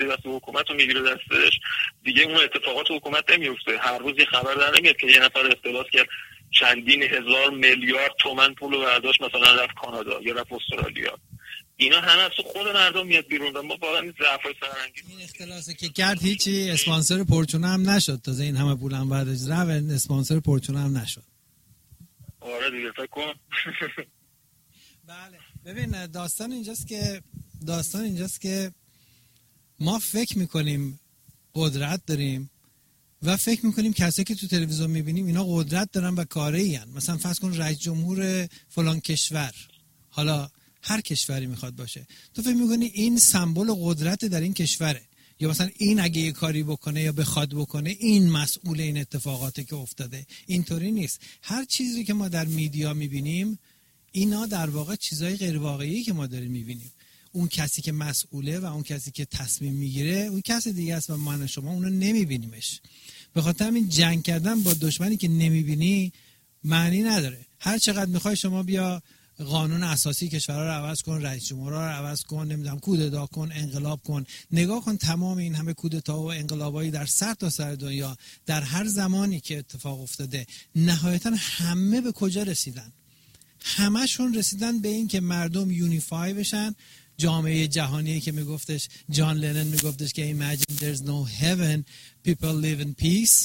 دست حکومت رو میگیره دستش، دیگه اون اتفاقات حکومت نمیفته. هر روز یه خبر در نمیاد که یه نفر اختلاس کرد چندین هزار میلیارد تومان پول رو برداشت مثلا رفت کانادا یا رفت استرالیا. اینا همه از خود مردم میاد بیرون و ما واقعا این ضعفای فرهنگی این اختلاسه که کرد هیچی اسپانسر پورچونه هم نشد، تازه این همه پول هم برداشت رفت اسپانسر پورچونه هم نشد. آره دیگه فکر کن. بله ببین داستان اینجاست که ما فکر میکنیم قدرت داریم و فکر میکنیم کسایی که تو تلویزیون میبینیم اینا قدرت دارن و کاری هن. مثلا فرض کن رئیس جمهور فلان کشور، حالا هر کشوری میخواد باشه، تو فکر میکنی این سمبل قدرت در این کشوره، یا مثلا این اگه یه کاری بکنه یا بخواد بکنه این مسئول این اتفاقاتی که افتاده. اینطوری نیست. هر چیزی که ما در میدیا میبینیم اینا در واقع چیزای غیر واقعی که ما داریم میبینیم. اون کسی که مسئوله و اون کسی که تصمیم میگیره اون کسی دیگه است و من شما اونو نمیبینیمش. به خاطر همین جنگ کردن با دشمنی که نمیبینی معنی نداره. هر چقدر میخوای شما بیا قانون اساسی کشورها رو عوض کن، رئیس جمهورها رو عوض کن، نمیدونم کودتا کن، انقلاب کن، نگاه کن تمام این همه کودتا و انقلابایی در سرتاسر دنیا در هر زمانی که اتفاق افتاده نهایتا همه به کجا رسیدن؟ همشون رسیدن به این که مردم یونیفای بشن. جامعه جهانی که میگفتش جان لنن میگفتش که imagine there's no heaven people live in peace،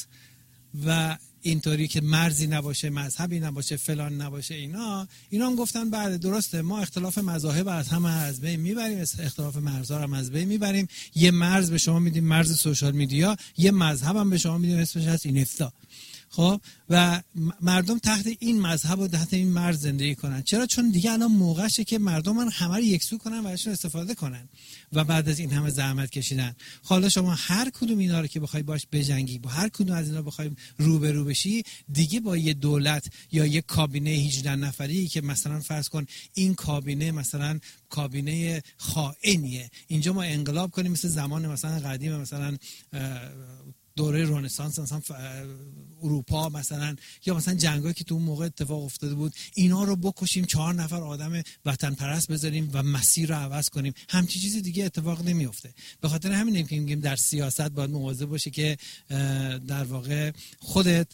و اینطوری که مرزی نباشه، مذهبی نباشه، فلان نباشه. اینا هم گفتن بله درسته، ما اختلاف مذاهب از همه از بین میبریم، اختلاف مرزها هم از بین میبریم، یه مرز به شما میدیم، مرز سوشال میدیا، یه مذهب هم به شما میدیم اسمش هست اینفتا. خب و مردم تحت این مذهب و تحت این مرز زندگی کنن. چرا؟ چون دیگه الان موقعشه که مردم همه رو یکسو کنن و ازشون استفاده کنن و بعد از این همه زحمت کشیدن. حالا شما هر کدوم اینا رو که بخوای باش بجنگی، با هر کدوم از اینا بخوای روبرو بشی، دیگه با یه دولت یا یه کابینه 18 نفری که مثلا فرض کن این کابینه مثلا کابینه خائنیه، اینجا ما انقلاب کنیم مثل زمان مثلا قدیم، مثلا دوره رنسانس مثلا اروپا مثلا، یا مثلا جنگایی که تو اون موقع اتفاق افتاده بود، اینا رو بکشیم، 4 نفر آدم وطن پرست بذاریم و مسیر رو عوض کنیم، همچین چیزی دیگه اتفاق نمیفته. به خاطر همینه که میگیم در سیاست باید مواظب باشی که در واقع خودت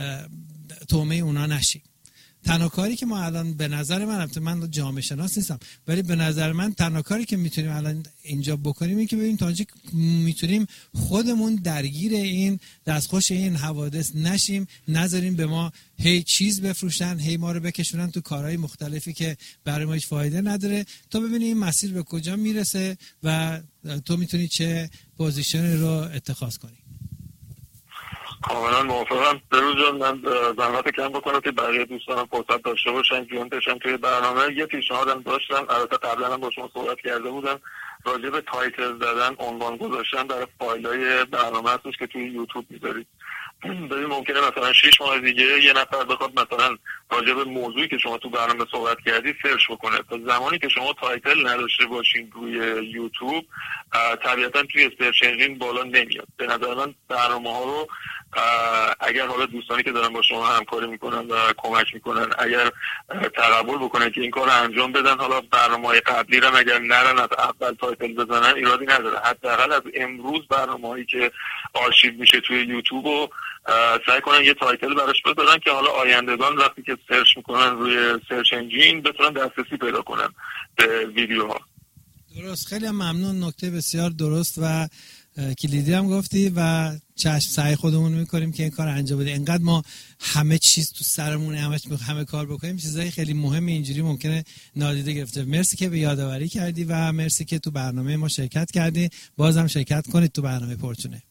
تومه اونا نشی. تنها کاری که ما الان به نظر من جامعه شناس نیستم، ولی به نظر من تنها کاری که میتونیم الان اینجا بکنیم این که ببینیم تا چه میتونیم خودمون درگیر این دستخوش این حوادث نشیم، نذاریم به ما هی چیز بفروشن، هی ما رو بکشونن تو کارهای مختلفی که برای ما هیچ فایده نداره، تا ببینیم این مسیر به کجا میرسه و تو میتونی چه پوزیشنی رو اتخاذ کنی. کاملا موافقم. بروز جان، من زحمت کم بکنم که بقیه دوستانم فرصت داشته باشن جون بشن توی برنامه. یه پیشنهادم داشتم، البته قبلا هم با شما صحبت کرده بودم، راجع به تایتل زدن، عنوان گذاشتن در فایلای برنامه هستش که توی یوتیوب میذارید. ببین ممکنه مثلا 6 ماه دیگه یه نفر بخواد مثلا راجع به موضوعی که شما تو برنامه صحبت کردی سرچ بکنه. تا زمانی که شما تایتل نداشته باشین روی یوتیوب طبیعتا توی سرچ انجین بالا نمیاد. به نظر من برنامه‌ها رو اگر حالا دوستانی که دارن با شما همکاری میکنن و کمک میکنن اگر تقبل بکنن که این کار رو انجام بدن، حالا برنامه‌های قبلی رو اگر نرن از اول تایتل بزنن ایرادی نداره، حداقل از امروز برنامه‌هایی که آرشیو میشه توی یوتیوب رو سعی کنن یه تایتل براش بذارن که حالا آیندگان وقتی که سرچ میکنن روی سرچ انجین بتونن دسترسی پیدا کنن به ویدیوها. درست، خیلی ممنون، نکته بسیار درست و کلیدی هم گفتی و چشم سعی خودمون میکنیم که این کار انجام بدیم. انقدر ما همه چیز تو سرمون همه کار بکنیم، چیزای خیلی مهم اینجوری ممکنه نادیده گرفته. مرسی که به یادآوری کردی و مرسی که تو برنامه ما شرکت کردی. بازم شرکت کنید تو برنامه پرچونه.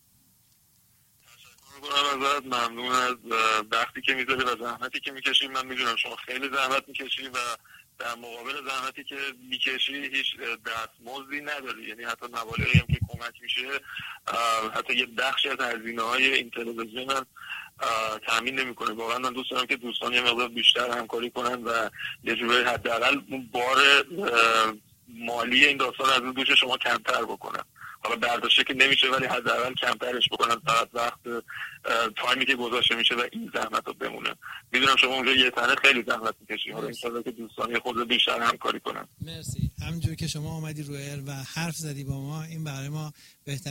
ازت ممنون از وقتی که میذاری و زحمتی که میکشی. من میدونم شما خیلی زحمت میکشی و در مقابل زحمتی که میکشی هیچ دستمزدی نداری، یعنی حتی مبالغی هم که کمک میشه حتی یه بخشی از هزینه‌های این تلویزیون هم تامین نمیکنه. واقعا من دوست دارم که دوستان یه مقدار بیشتر همکاری کنن و یه جوری حداقل اون بار مالی این داستان از دوش شما کمتر بکنن، حالا برداشته که نمیشه ولی حداقل کمترش بکنن، فقط وقت تایمی که گذاشته میشه و این زحمت رو بمونه. میدونم شما اونجا یه تنه خیلی زحمت میکشید، حالا انشالله که دوستان خود بیشتر همکاری کنن. مرسی. همونجوری که شما اومدی روی و حرف زدی با ما، این برای ما بهتر